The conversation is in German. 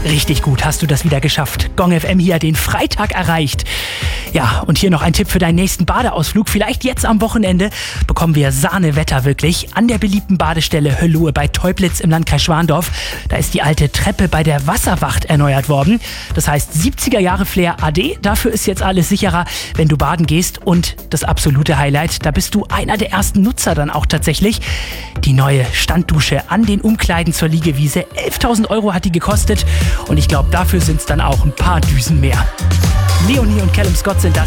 Richtig gut, hast du das wieder geschafft. Gong FM hier den Freitag erreicht. Ja, und hier noch ein Tipp für deinen nächsten Badeausflug. Vielleicht jetzt am Wochenende bekommen wir Sahnewetter wirklich. An der beliebten Badestelle Hölllohe bei Teublitz im Landkreis Schwandorf. Da ist die alte Treppe bei der Wasserwacht erneuert worden. Das heißt 70er Jahre Flair AD. Dafür ist jetzt alles sicherer, wenn du baden gehst. Und das absolute Highlight, da bist du einer der ersten Nutzer dann auch tatsächlich. Die neue Standdusche an den Umkleiden zur Liegewiese. 11.000 € hat die gekostet. Und ich glaube, dafür sind es dann auch ein paar Düsen mehr. Leonie und Callum Scott sind das.